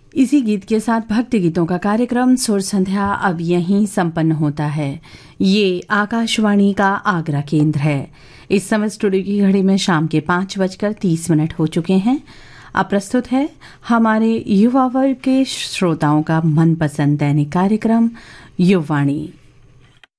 इसी गीत के साथ भक्ति गीतों का कार्यक्रम सुर संध्या अब यहीं संपन्न होता है। ये आकाशवाणी का आगरा केंद्र है। इस समय स्टूडियो की घड़ी में शाम के 5:30 हो चुके हैं। अब प्रस्तुत है हमारे युवा वर्ग के श्रोताओं का मनपसंद दैनिक कार्यक्रम युववाणी।